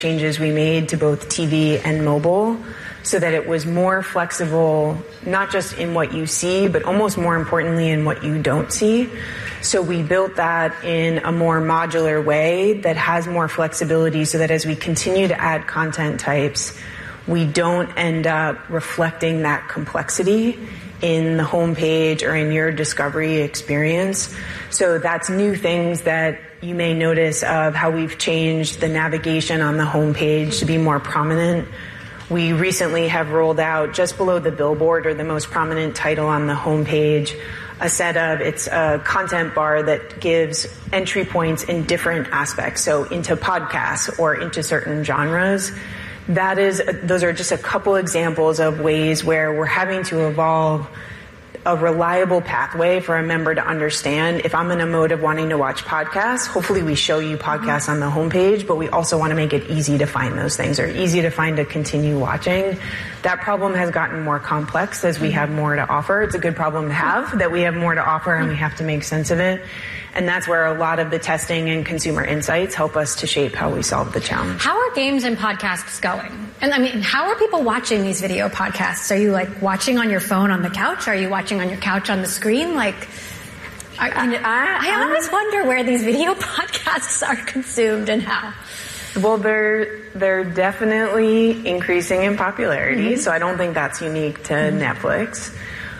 changes we made to both TV and mobile so that it was more flexible, not just in what you see, but almost more importantly in what you don't see. So we built that in a more modular way that has more flexibility so that as we continue to add content types, we don't end up reflecting that complexity in the homepage or in your discovery experience. So that's new things that you may notice of how we've changed the navigation on the homepage to be more prominent. We recently have rolled out just below the billboard or the most prominent title on the homepage it's a content bar that gives entry points in different aspects. So into podcasts or into certain genres. Those are just a couple examples of ways where we're having to evolve a reliable pathway for a member to understand. If I'm in a mode of wanting to watch podcasts, hopefully we show you podcasts on the homepage, but we also want to make it easy to find those things or easy to find to continue watching. That problem has gotten more complex as we have more to offer. It's a good problem to have that we have more to offer and we have to make sense of it. And that's where a lot of the testing and consumer insights help us to shape how we solve the challenge. How are games and podcasts going? And I mean, how are people watching these video podcasts? Are you like watching on your phone on the couch? Are you watching on your couch on the screen? I always wonder where these video podcasts are consumed and how. Well, they're definitely increasing in popularity, so I don't think that's unique to Netflix.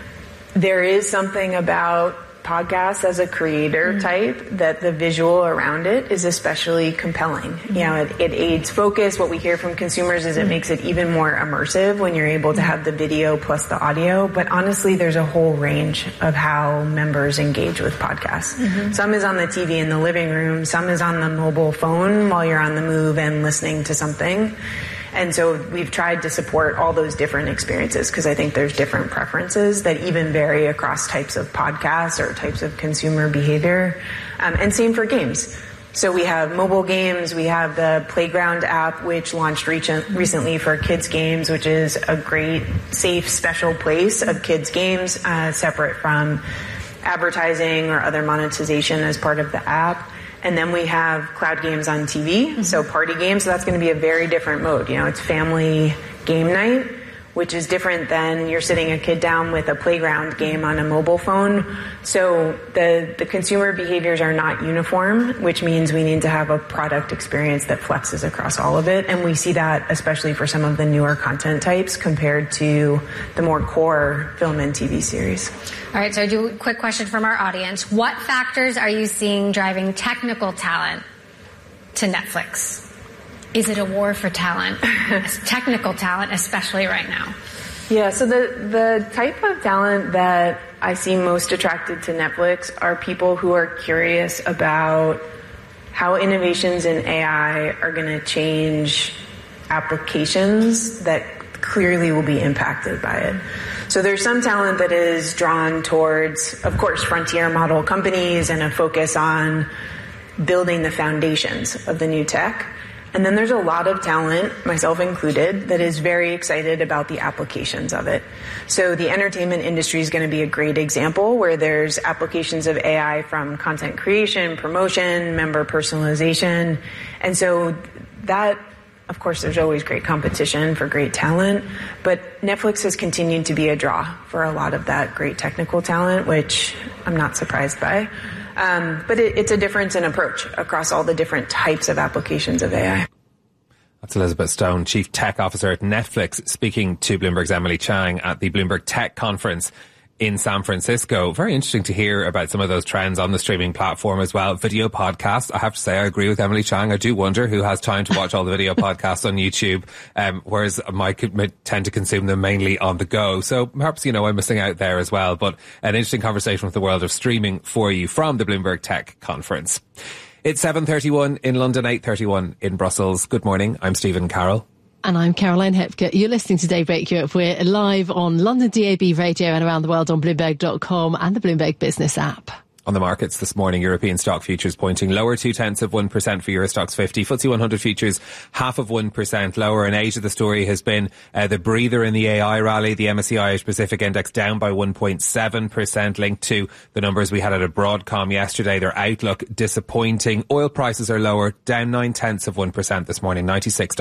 There is something about podcasts as a creator type that the visual around it is especially compelling. You know, it aids focus. What we hear from consumers is it makes it even more immersive when you're able to have the video plus the audio. But honestly, there's a whole range of how members engage with podcasts. Some is on the TV in the living room. Some is on the mobile phone while you're on the move and listening to something. And so we've tried to support all those different experiences because I think there's different preferences that even vary across types of podcasts or types of consumer behavior. And same for games. So we have mobile games. We have the Playground app, which launched recently for kids games, which is a great, safe, special place of kids games, separate from advertising or other monetization as part of the app. And then we have cloud games on TV, so party games. So that's going to be a very different mode. You know, it's family game night, which is different than you're sitting a kid down with a playground game on a mobile phone. So the consumer behaviors are not uniform, which means we need to have a product experience that flexes across all of it. And we see that especially for some of the newer content types compared to the more core film and TV series. All right, so I do a quick question from our audience. What factors are you seeing driving technical talent to Netflix? Is it a war for talent, technical talent, especially right now? Yeah, so the type of talent that I see most attracted to Netflix are people who are curious about how innovations in AI are going to change applications that clearly will be impacted by it. So there's some talent that is drawn towards, of course, frontier model companies and a focus on building the foundations of the new tech. And then there's a lot of talent, myself included, that is very excited about the applications of it. So the entertainment industry is going to be a great example where there's applications of AI from content creation, promotion, member personalization. And so that, of course, there's always great competition for great talent, but Netflix has continued to be a draw for a lot of that great technical talent, which I'm not surprised by. But it's a difference in approach across all the different types of applications of AI. That's Elizabeth Stone, Chief Tech Officer at Netflix, speaking to Bloomberg's Emily Chang at the Bloomberg Tech Conference in San Francisco. Very interesting to hear about some of those trends on the streaming platform as well. Video podcasts. I have to say, I agree with Emily Chang. I do wonder who has time to watch all the video podcasts on YouTube, whereas I tend to consume them mainly on the go. So perhaps, I'm missing out there as well. But an interesting conversation with the world of streaming for you from the Bloomberg Tech Conference. It's 7:31 in London, 8:31 in Brussels. Good morning. I'm Stephen Carroll. And I'm Caroline Hepker. You're listening to Daybreak Europe. We're live on London DAB radio and around the world on Bloomberg.com and the Bloomberg Business app. On the markets this morning, European stock futures pointing lower 0.2% for Euro Stoxx 50. FTSE 100 futures 0.5% lower. In Asia, the story has been the breather in the AI rally. The MSCI Asia Pacific Index down by 1.7%, linked to the numbers we had at a Broadcom yesterday. Their outlook disappointing. Oil prices are lower, down 0.9% this morning, $96.